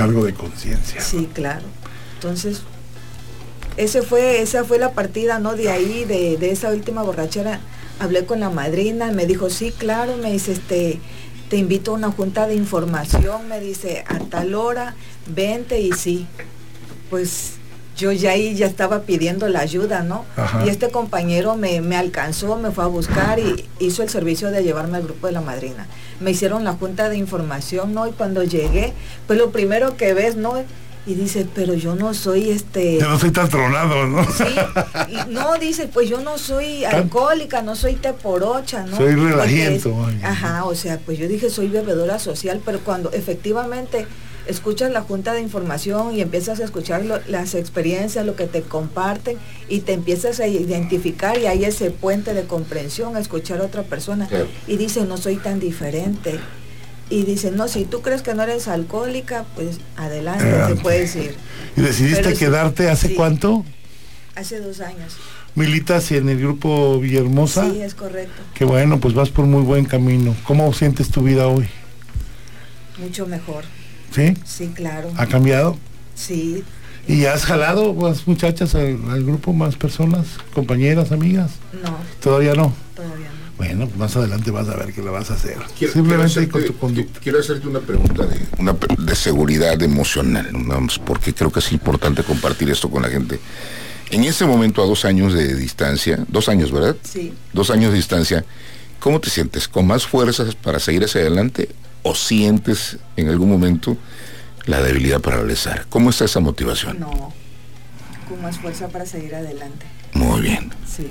cargo de conciencia. Sí, claro. Entonces, esa fue la partida, ¿no? De ahí, de esa última borrachera. Hablé con la madrina, me dijo, sí, claro, me dice, te invito a una junta de información, me dice, a tal hora, vente, y sí, pues yo ya ahí ya estaba pidiendo la ayuda, ¿no? Ajá. Y este compañero me alcanzó, me fue a buscar y hizo el servicio de llevarme al grupo de la madrina. Me hicieron la junta de información, ¿no? Y cuando llegué, pues lo primero que ves, ¿no? Y dice, pero yo no soy Yo no soy tan tronado, ¿no? Sí, y no, dice, pues yo no soy alcohólica, no soy teporocha, ¿no? Soy relajiento. Ajá, o sea, pues yo dije, soy bebedora social, pero cuando efectivamente escuchas la junta de información y empiezas a escuchar las experiencias, lo que te comparten, y te empiezas a identificar, y hay ese puente de comprensión, a escuchar a otra persona, claro. Y dice, no soy tan diferente. Y dice, no, si tú crees que no eres alcohólica, pues adelante, te puedes ir. ¿Y decidiste quedarte hace cuánto? Hace 2 años. ¿Militas en el grupo Villahermosa? Sí, es correcto. Qué bueno, pues vas por muy buen camino. ¿Cómo sientes tu vida hoy? Mucho mejor. ¿Sí? Sí, claro. ¿Ha cambiado? Sí. ¿Y has jalado más muchachas al grupo, más personas, compañeras, amigas? No. ¿Todavía no? Todavía no. Bueno, pues más adelante vas a ver qué la vas a hacer. Simplemente con tu conducta. Quiero hacerte una pregunta de seguridad emocional, porque creo que es importante compartir esto con la gente. En ese momento, a 2 años de distancia, 2 años, ¿verdad? Sí. 2 años de distancia, ¿cómo te sientes? ¿Con más fuerzas para seguir hacia adelante o sientes en algún momento la debilidad para regresar? ¿Cómo está esa motivación? No, con más fuerza para seguir adelante. Muy bien. Sí.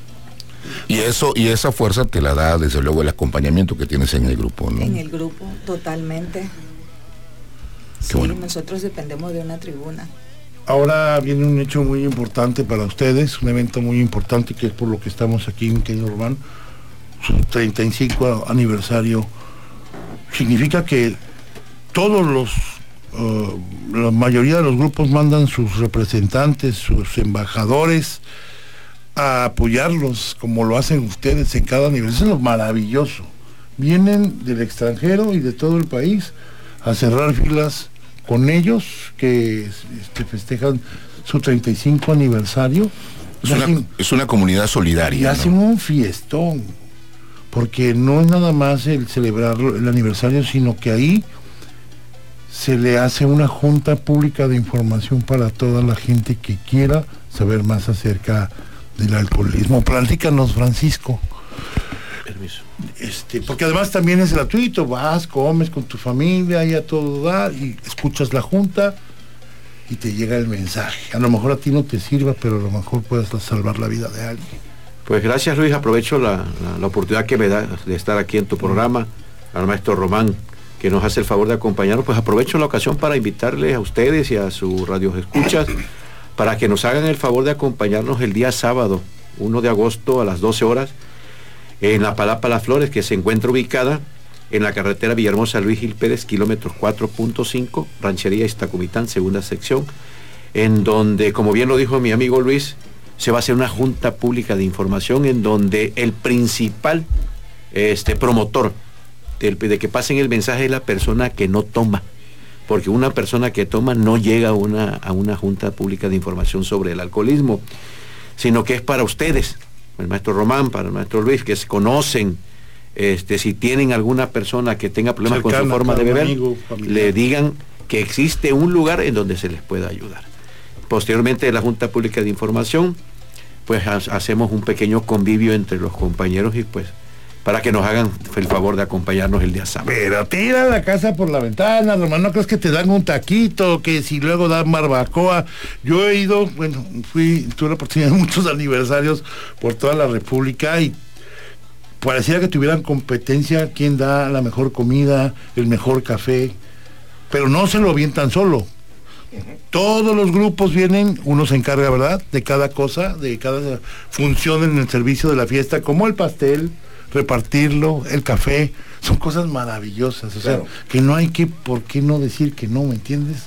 Y esa fuerza te la da desde luego el acompañamiento que tienes en el grupo, ¿no? En el grupo, totalmente. Sí, bueno. Nosotros dependemos de una tribuna. Ahora viene un hecho muy importante para ustedes, un evento muy importante, que es por lo que estamos aquí, mi querido Román, su 35 aniversario. Significa que todos la mayoría de los grupos mandan sus representantes, sus embajadores, a apoyarlos como lo hacen ustedes en cada nivel. Eso es lo maravilloso. Vienen del extranjero y de todo el país a cerrar filas con ellos, que festejan su 35 aniversario. Es una comunidad solidaria, y hacen un fiestón, porque no es nada más el celebrar el aniversario, sino que ahí se le hace una junta pública de información para toda la gente que quiera saber más acerca del alcoholismo. Platícanos, Francisco. Permiso. Porque además también es gratuito, vas, comes con tu familia y a todo dar, y escuchas la junta y te llega el mensaje. A lo mejor a ti no te sirva, pero a lo mejor puedes salvar la vida de alguien. Pues gracias, Luis, aprovecho la oportunidad que me da de estar aquí en tu programa, al maestro Román, que nos hace el favor de acompañarnos. Pues aprovecho la ocasión para invitarles a ustedes y a sus radioescuchas para que nos hagan el favor de acompañarnos el día sábado, 1 de agosto a las 12 horas, en la Palapa Las Flores, que se encuentra ubicada en la carretera Villahermosa Luis Gil Pérez, kilómetros 4.5, Ranchería Iztacomitán, segunda sección, en donde, como bien lo dijo mi amigo Luis, se va a hacer una junta pública de información en donde el principal promotor de que pasen el mensaje es la persona que no toma, porque una persona que toma no llega a una junta pública de información sobre el alcoholismo, sino que es para ustedes, el maestro Román, para el maestro Luis, que se conocen, si tienen alguna persona que tenga problemas cercana, con su forma de beber, amigo, le digan que existe un lugar en donde se les pueda ayudar. Posteriormente de la junta pública de información, pues hacemos un pequeño convivio entre los compañeros y pues para que nos hagan el favor de acompañarnos el día sábado. Pero tira la casa por la ventana, Román, ¿no crees que te dan un taquito, que si luego dan barbacoa? Yo he ido, bueno, tuve la oportunidad de muchos aniversarios por toda la República y pareciera que tuvieran competencia quién da la mejor comida, el mejor café, pero no se lo avientan solo. Todos los grupos vienen, uno se encarga, ¿verdad?, de cada cosa, de cada función en el servicio de la fiesta, como el pastel, repartirlo, el café, son cosas maravillosas, o claro, sea, que no hay por qué no decir que no, ¿me entiendes?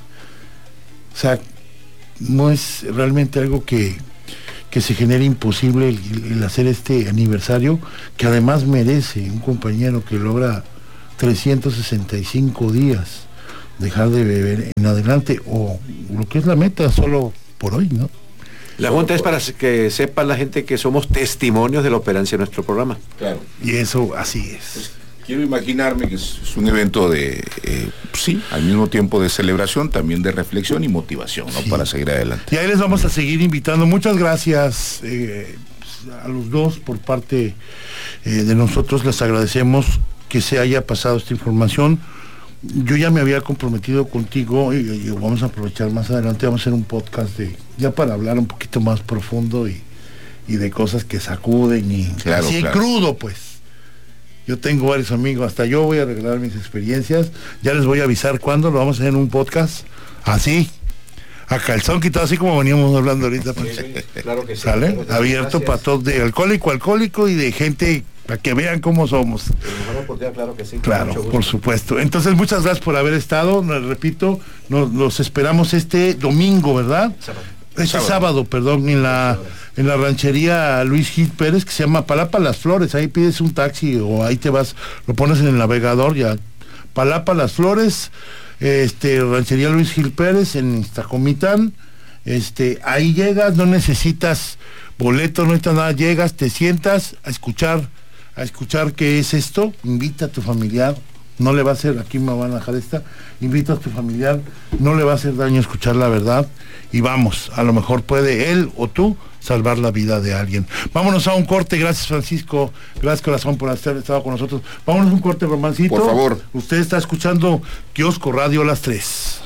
O sea, no es realmente algo que se genere imposible el hacer este aniversario, que además merece un compañero que logra 365 días dejar de beber en adelante, o lo que es la meta solo por hoy, ¿no? La Junta es para que sepa la gente que somos testimonios de la operancia de nuestro programa. Claro. Y eso así es. Pues, quiero imaginarme que es un evento de, sí, al mismo tiempo de celebración, también de reflexión y motivación, ¿no? Sí. Para seguir adelante. Y ahí les vamos a seguir invitando. Muchas gracias a los dos por parte de nosotros. Les agradecemos que se haya pasado esta información. Yo ya me había comprometido contigo y vamos a aprovechar más adelante, vamos a hacer un podcast ya para hablar un poquito más profundo y de cosas que sacuden y claro, así claro. Crudo, pues. Yo tengo varios amigos, hasta yo voy a regalar mis experiencias, ya les voy a avisar cuándo lo vamos a hacer en un podcast, así, a calzón quitado, así como veníamos hablando ahorita. Sí, claro que sí. ¿Sale? Claro, abierto para todos, de alcohólico y de gente, para que vean cómo somos. Claro que sí. Claro, por supuesto. Entonces, muchas gracias por haber estado. Repito, nos esperamos este domingo, ¿verdad? Sábado, perdón, en la ranchería Luis Gil Pérez, que se llama Palapa Las Flores. Ahí pides un taxi o ahí te vas, lo pones en el navegador ya. Palapa Las Flores, ranchería Luis Gil Pérez en Iztacomitán. Ahí llegas, no necesitas boleto, no necesitas nada, llegas, te sientas a escuchar qué es esto, invita a tu familiar, no le va a hacer, aquí me van a dejar invita a tu familiar, no le va a hacer daño escuchar la verdad, y vamos, a lo mejor puede él o tú salvar la vida de alguien. Vámonos a un corte, gracias Francisco, gracias corazón por haber estado con nosotros. Vámonos a un corte, Romancito. Por favor. Usted está escuchando Kiosco Radio a las 3.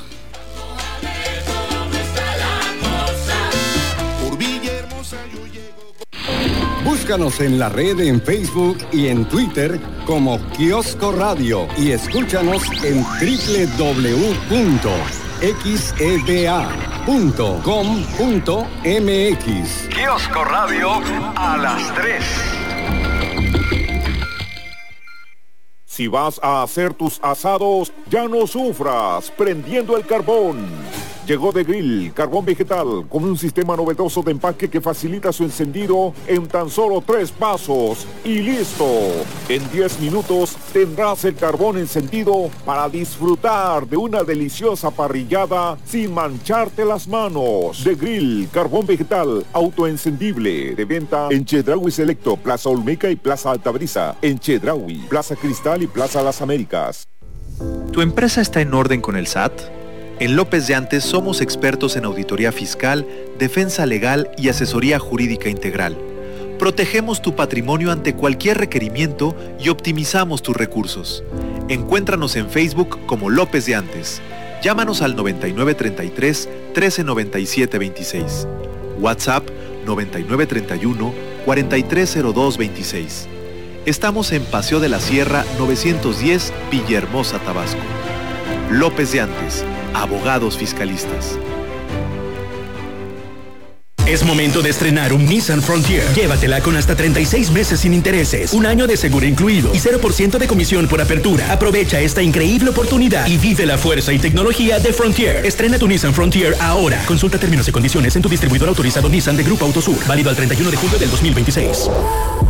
Búscanos en la red en Facebook y en Twitter como Kiosco Radio y escúchanos en www.xeba.com.mx. Kiosco Radio a las 3. Si vas a hacer tus asados, ya no sufras prendiendo el carbón. Llegó The Grill, carbón vegetal, con un sistema novedoso de empaque que facilita su encendido en tan solo 3 pasos. Y listo. En 10 minutos tendrás el carbón encendido para disfrutar de una deliciosa parrillada sin mancharte las manos. The Grill, carbón vegetal, autoencendible. De venta en Chedraui Selecto, Plaza Olmeca y Plaza Altabrisa. En Chedraui, Plaza Cristal y Plaza Las Américas. ¿Tu empresa está en orden con el SAT? En López de Antes somos expertos en auditoría fiscal, defensa legal y asesoría jurídica integral. Protegemos tu patrimonio ante cualquier requerimiento y optimizamos tus recursos. Encuéntranos en Facebook como López de Antes. Llámanos al 9933 139726. WhatsApp 9931 430226. Estamos en Paseo de la Sierra 910, Villahermosa, Tabasco. López de Antes, abogados fiscalistas. Es momento de estrenar un Nissan Frontier. Llévatela con hasta 36 meses sin intereses, un año de seguro incluido y 0% de comisión por apertura. Aprovecha esta increíble oportunidad y vive la fuerza y tecnología de Frontier. Estrena tu Nissan Frontier ahora. Consulta términos y condiciones en tu distribuidor autorizado Nissan de Grupo Autosur. Válido al 31 de julio del 2026.